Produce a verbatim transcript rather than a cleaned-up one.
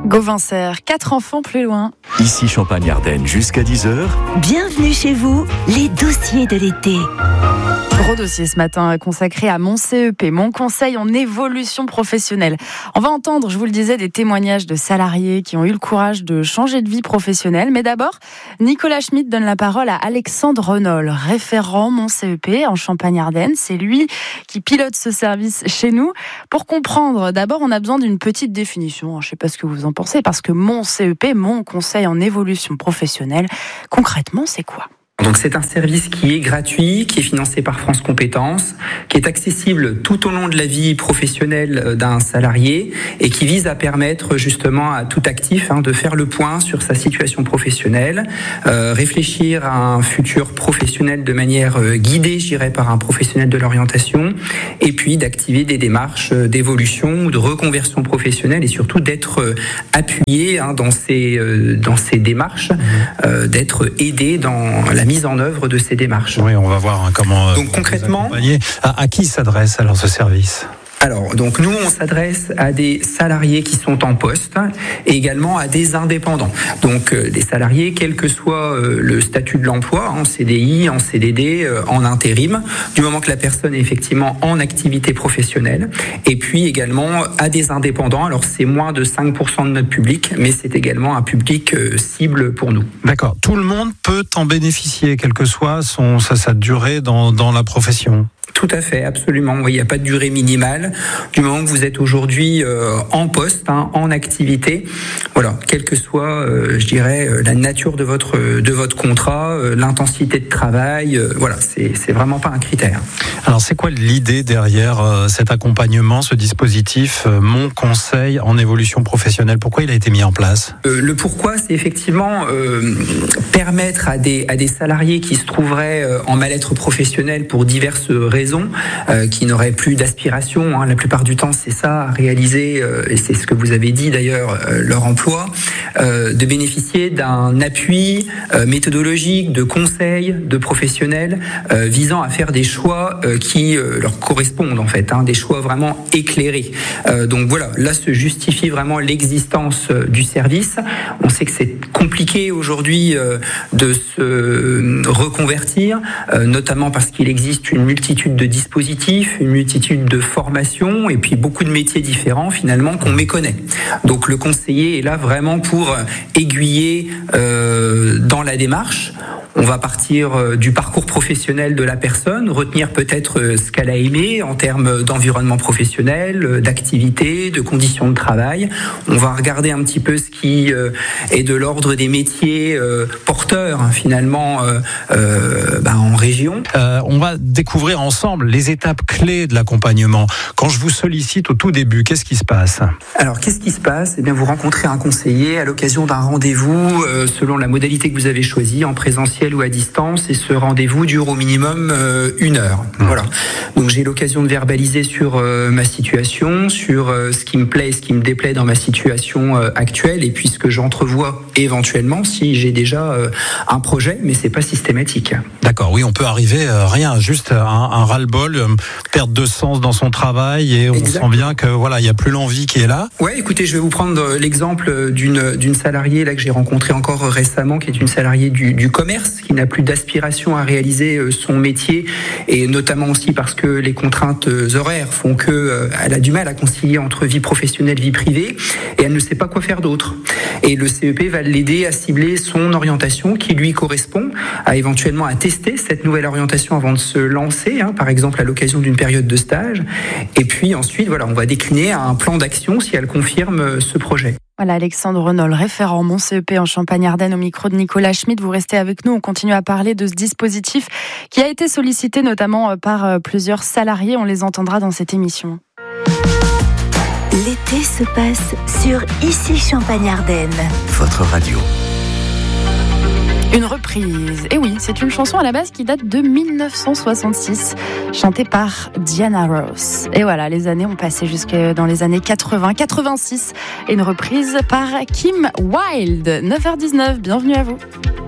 Gauvin Serre, quatre enfants plus loin. Ici Champagne-Ardenne jusqu'à dix heures. Bienvenue chez vous, les dossiers de l'été. Gros dossier ce matin consacré à mon C E P, mon conseil en évolution professionnelle. On va entendre, je vous le disais, des témoignages de salariés qui ont eu le courage de changer de vie professionnelle. Mais d'abord, Nicolas Schmitt donne la parole à Alexandre Renault, référent mon C E P en Champagne-Ardenne. C'est lui qui pilote ce service chez nous. Pour comprendre, d'abord, on a besoin d'une petite définition. Je ne sais pas ce que vous en pensez, parce que mon C E P, mon conseil en évolution professionnelle, concrètement, c'est quoi ? Donc c'est un service qui est gratuit, qui est financé par France Compétences, qui est accessible tout au long de la vie professionnelle d'un salarié et qui vise à permettre justement à tout actif hein, de faire le point sur sa situation professionnelle, euh, réfléchir à un futur professionnel de manière euh, guidée, je dirais, par un professionnel de l'orientation, et puis d'activer des démarches d'évolution ou de reconversion professionnelle et surtout d'être euh, appuyé hein, dans ces euh, dans ces démarches, euh, d'être aidé dans la mise en œuvre de ces démarches. Oui, on va voir hein, comment. Donc concrètement, à, à qui s'adresse alors ce service ? Alors, donc nous, on s'adresse à des salariés qui sont en poste et également à des indépendants. Donc, euh, des salariés, quel que soit euh, le statut de l'emploi, en C D I, en C D D, euh, en intérim, du moment que la personne est effectivement en activité professionnelle. Et puis également à des indépendants. Alors, c'est moins de cinq pour cent de notre public, mais c'est également un public euh, cible pour nous. D'accord. Tout le monde peut en bénéficier, quelle que soit son, sa, sa durée dans, dans la profession. Tout à fait, absolument. Il n'y a pas de durée minimale. Du moment que vous êtes aujourd'hui euh, en poste, hein, en activité, voilà, quelle que soit, euh, je dirais, euh, la nature de votre de votre contrat, euh, l'intensité de travail, euh, voilà, c'est c'est vraiment pas un critère. Alors, c'est quoi l'idée derrière euh, cet accompagnement, ce dispositif, euh, mon conseil en évolution professionnelle ? Pourquoi il a été mis en place ? euh, Le pourquoi, c'est effectivement euh, permettre à des à des salariés qui se trouveraient euh, en mal-être professionnel pour diverses raisons. Euh, qui n'auraient plus d'aspiration, hein, la plupart du temps c'est ça à réaliser, euh, et c'est ce que vous avez dit d'ailleurs, euh, leur emploi, euh, de bénéficier d'un appui euh, méthodologique, de conseils, de professionnels euh, visant à faire des choix euh, qui euh, leur correspondent en fait, hein, des choix vraiment éclairés. Euh, donc voilà, là se justifie vraiment l'existence euh, du service. On sait que c'est compliqué aujourd'hui euh, de se reconvertir, euh, notamment parce qu'il existe une multitude de dispositifs, une multitude de formations et puis beaucoup de métiers différents finalement qu'on méconnaît. Donc le conseiller est là vraiment pour aiguiller euh, dans la démarche. On va partir du parcours professionnel de la personne, retenir peut-être ce qu'elle a aimé en termes d'environnement professionnel, d'activité, de conditions de travail. On va regarder un petit peu ce qui est de l'ordre des métiers porteurs finalement euh, bah, en région. Euh, on va découvrir ensemble les étapes clés de l'accompagnement. Quand je vous sollicite au tout début, qu'est-ce qui se passe ? Alors qu'est-ce qui se passe ? Eh bien, vous rencontrez un conseiller à l'occasion d'un rendez-vous euh, selon la modalité que vous avez choisie, en présentiel ou à distance, et ce rendez-vous dure au minimum euh, une heure. Mmh. Voilà. Donc j'ai l'occasion de verbaliser sur euh, ma situation, sur euh, ce qui me plaît et ce qui me déplaît dans ma situation euh, actuelle, et puis ce que j'entrevois éventuellement si j'ai déjà euh, un projet, mais c'est pas systématique. D'accord, oui, on peut arriver euh, rien, juste un, un ras-le-bol, euh, perte de sens dans son travail, et on exact. Sent bien que voilà, il y a plus l'envie qui est là. Ouais, écoutez, je vais vous prendre l'exemple d'une d'une salariée là que j'ai rencontrée encore récemment, qui est une salariée du, du commerce, qui n'a plus d'aspiration à réaliser son métier, et notamment aussi parce que les contraintes horaires font que euh, elle a du mal à concilier entre vie professionnelle, vie privée, et elle ne sait pas quoi faire d'autre. Et le C E P va l'aider à cibler son orientation qui lui correspond, à éventuellement à tester cette nouvelle orientation avant de se lancer, hein, par exemple à l'occasion d'une période de stage. Et puis ensuite, voilà, on va décliner un plan d'action si elle confirme ce projet. Voilà, Alexandre Renault, référent mon C E P en Champagne-Ardenne, au micro de Nicolas Schmitt. Vous restez avec nous, on continue à parler de ce dispositif qui a été sollicité notamment par plusieurs salariés. On les entendra dans cette émission. L'été se passe sur Ici Champagne-Ardenne. Votre radio. Une reprise. Et oui, c'est une chanson à la base qui date de mille neuf cent soixante-six, chantée par Diana Ross. Et voilà, les années ont passé jusque dans les années quatre-vingts, quatre-vingt-six. Et une reprise par Kim Wilde. neuf heures dix-neuf, bienvenue à vous.